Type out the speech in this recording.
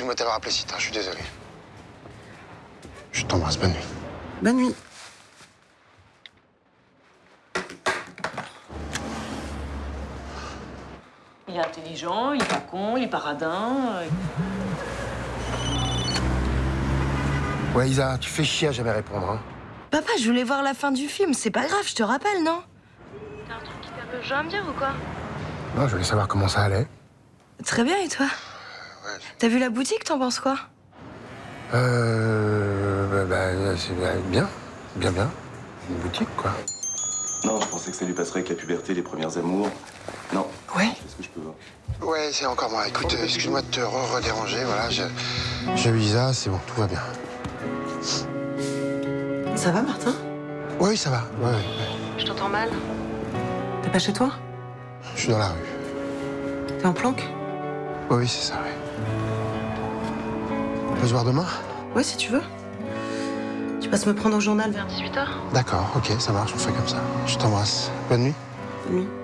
de t'avoir appelé si tard, je suis désolé. Je t'embrasse, bonne nuit. Bonne nuit. Il est intelligent, il est pas con, il est pas radin. Ouais, Isa, tu fais chier à jamais répondre, hein. Papa, je voulais voir la fin du film. C'est pas grave, je te rappelle, non? T'as un truc hyper urgent à me dire ou quoi? Non, je voulais savoir comment ça allait. Très bien, et toi? Ouais. T'as vu la boutique, t'en penses quoi? C'est bien. Bien. Une boutique, quoi. Non, je pensais que ça lui passerait avec la puberté, les premières amours. Non. Ouais. Qu'est-ce que je peux voir? Ouais, c'est encore moi. Écoute, excuse-moi de te redéranger, voilà. J'ai vu Isa, c'est bon, tout va bien. Ça va, Martin? Oui, ça va. Ouais. Je t'entends mal. T'es pas chez toi? Je suis dans la rue. T'es en planque? Oui, c'est ça, ouais. On peut se voir demain? Ouais, si tu veux. Tu passes me prendre au journal vers 18h? D'accord, ok, ça marche, on fait comme ça. Je t'embrasse. Bonne nuit. Bonne nuit.